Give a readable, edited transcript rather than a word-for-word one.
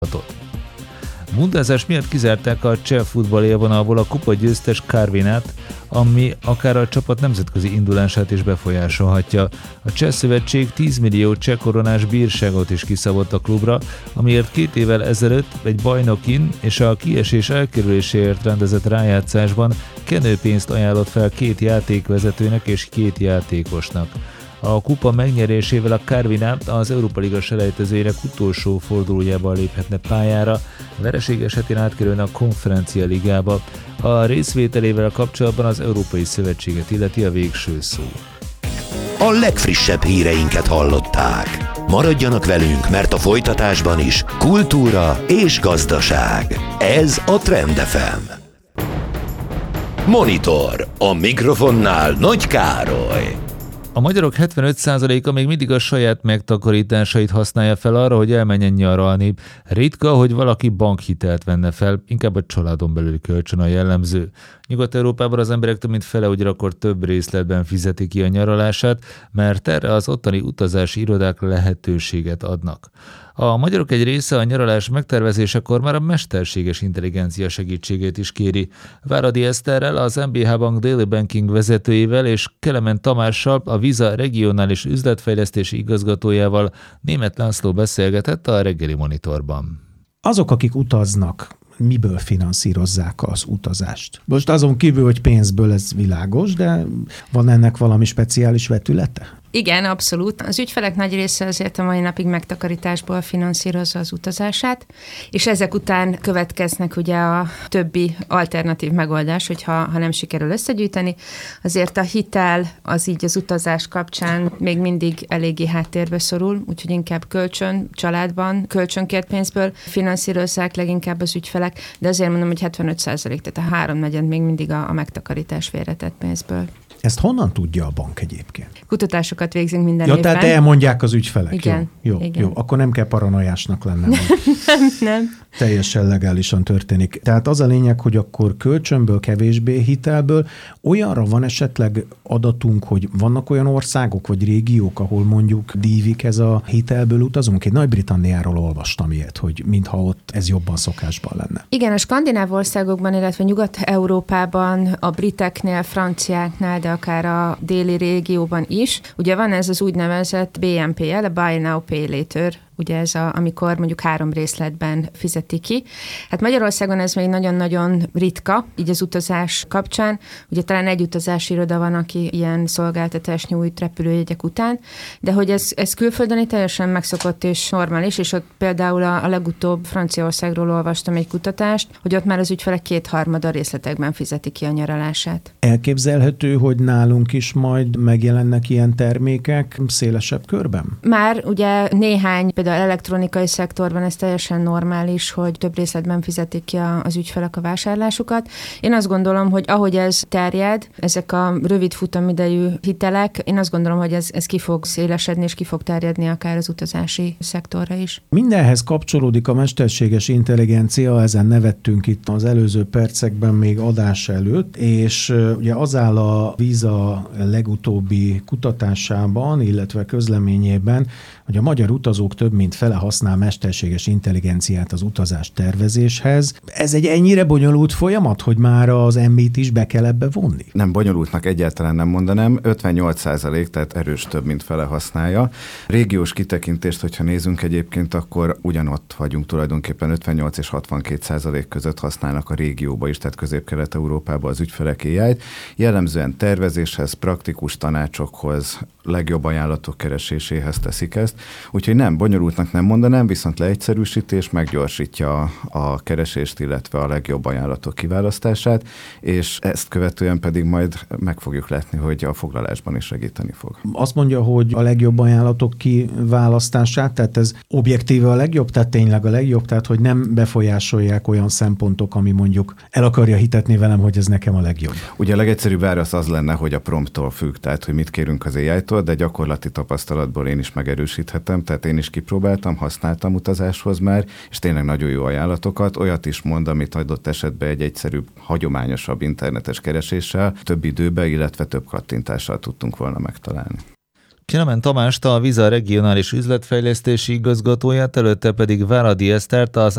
Bundázás miatt kizárták a cseh futballélvonalból a kupa győztes Karvinát, ami akár a csapat nemzetközi indulását is befolyásolhatja. A Cseh Szövetség 10 millió cseh koronás bírságot is kiszabott a klubra, amiért 2 évvel ezelőtt egy bajnokin és a kiesés elkerüléséért rendezett rájátszásban kenőpénzt ajánlott fel 2 játékvezetőnek és 2 játékosnak. A kupa megnyerésével a Karviná az Európa Liga selejtezőjének utolsó fordulójában léphetne pályára, a vereség esetén átkerülne a Konferencia Ligába. A részvételével kapcsolatban az Európai Szövetséget illeti a végső szó. A legfrissebb híreinket hallották. Maradjanak velünk, mert a folytatásban is kultúra és gazdaság. Ez a Trend FM. Monitor. A mikrofonnál Nagy Károly. A magyarok 75%-a még mindig a saját megtakarításait használja fel arra, hogy elmenjen nyaralni. Ritka, hogy valaki bankhitelt venne fel, inkább a családon belüli kölcsön a jellemző. Nyugat-Európában az emberek több mint fele ugyanakkor több részletben fizeti ki a nyaralását, mert erre az ottani utazási irodák lehetőséget adnak. A magyarok egy része a nyaralás megtervezésekor már a mesterséges intelligencia segítségét is kéri. Váradi Eszterrel, az MBH Bank Daily Banking vezetőjével és Kelemen Tamással, a Visa regionális üzletfejlesztési igazgatójával Németh László beszélgetett a reggeli Monitorban. Azok, akik utaznak, miből finanszírozzák az utazást? Most azon kívül, hogy pénzből, ez világos, de van ennek valami speciális vetülete? Igen, abszolút. Az ügyfelek nagy része azért a mai napig megtakarításból finanszírozza az utazását, és ezek után következnek ugye a többi alternatív megoldás, hogyha nem sikerül összegyűjteni. Azért a hitel az így az utazás kapcsán még mindig eléggé háttérbe szorul, úgyhogy inkább kölcsön, családban, kölcsönkért pénzből finanszírozzák leginkább az ügyfelek, de azért mondom, hogy 75%, tehát a 3/4 még mindig a megtakarítás félretett pénzből. Ezt honnan tudja a bank egyébként? Kutatásokat végzünk minden évben. Tehát elmondják az ügyfelek. Igen. Jó. Akkor nem kell paranoiásnak lennem. Nem. Teljesen legálisan történik. Tehát az a lényeg, hogy akkor kölcsönből, kevésbé hitelből olyanra van esetleg adatunk, hogy vannak olyan országok vagy régiók, ahol mondjuk dívik ez a hitelből utazunk? Én Nagy-Britanniáról olvastam ilyet, hogy mintha ott ez jobban szokásban lenne. Igen, a skandináv országokban, illetve Nyugat-Európában, a briteknél, franciáknál, de akár a déli régióban is. Ugye van ez az úgynevezett BNPL, a Buy Now, Pay Later, ugye ez amikor mondjuk 3 részletben fizeti ki. Hát Magyarországon ez még nagyon-nagyon ritka, így az utazás kapcsán. Ugye talán egy utazási iroda van, aki ilyen szolgáltatást nyújt repülőjegyek után, de hogy ez külföldön teljesen megszokott és normális, és ott például a legutóbb Franciaországról olvastam egy kutatást, hogy ott már az ügyfelek 2/3 részletekben fizeti ki a nyaralását. Elképzelhető, hogy nálunk is majd megjelennek ilyen termékek szélesebb körben? Már ugye néhány, például elektronikai szektorban ez teljesen normális, hogy több részletben fizetik ki az ügyfelek a vásárlásukat. Én azt gondolom, hogy ahogy ez terjed, ezek a rövid futamidejű hitelek, én azt gondolom, hogy ez ki fog szélesedni, és ki fog terjedni akár az utazási szektorra is. Mindenhez kapcsolódik a mesterséges intelligencia, ezen nevettünk itt az előző percekben még adás előtt, és ugye az áll a Visa legutóbbi kutatásában, illetve közleményében, hogy a magyar utazók több mint fele használ mesterséges intelligenciát az utazás tervezéshez. Ez egy ennyire bonyolult folyamat, hogy már az MB-t is be kell ebbe vonni? Nem bonyolultnak egyáltalán nem mondanám, 58%, tehát erős több mint fele használja. Régiós kitekintést, hogyha nézünk egyébként, akkor ugyanott vagyunk tulajdonképpen 58 és 62% között használnak a régióba is, tehát Közép-Kelet-Európába az ügyfelek AI-t. Jellemzően tervezéshez, praktikus tanácsokhoz, legjobb ajánlatok kereséséhez teszik ezt. Úgyhogy nem, bonyolultnak nem mondanám, viszont leegyszerűsítés meggyorsítja a keresést, illetve a legjobb ajánlatok kiválasztását, és ezt követően pedig majd meg fogjuk látni, hogy a foglalásban is segíteni fog. Azt mondja, hogy a legjobb ajánlatok kiválasztását, tehát ez objektíve a legjobb, tehát tényleg a legjobb, tehát hogy nem befolyásolják olyan szempontok, ami mondjuk el akarja hitetni velem, hogy ez nekem a legjobb. Ugye a legegyszerűbb válasz az lenne, hogy a prompttól függ, tehát hogy mit kérünk az AI-tól, de gyakorlati tapasztalatból én is megerősíthetem, tehát én is kipróbáltam, használtam utazáshoz már, és tényleg nagyon jó ajánlatokat, olyat is mond, amit adott esetben egy egyszerűbb, hagyományosabb internetes kereséssel több időbe, illetve több kattintással tudtunk volna megtalálni. Kelemen Tamást, a Visa regionális üzletfejlesztési igazgatóját, előtte pedig Váradi Esztert, az